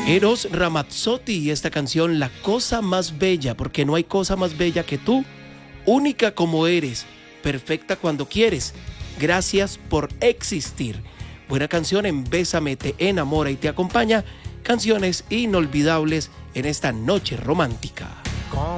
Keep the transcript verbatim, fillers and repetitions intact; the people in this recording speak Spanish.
Eros Ramazzotti y esta canción La cosa más bella, porque no hay cosa más bella que tú, única como eres, perfecta cuando quieres. Gracias por existir. Buena canción en Bésame, te enamora y te acompaña. Canciones inolvidables en esta noche romántica. Como